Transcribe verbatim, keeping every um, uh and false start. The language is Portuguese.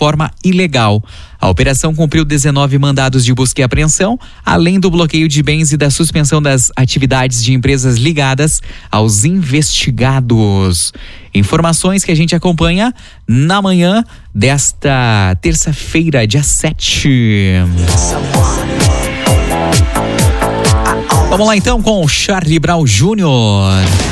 forma ilegal. A operação cumpriu dezenove mandados de busca e apreensão, além do bloqueio de bens e da suspensão das atividades de empresas ligadas aos investigados. Informações que a gente acompanha na manhã desta terça-feira, dia sete. Vamos lá então com o Charlie Brown Júnior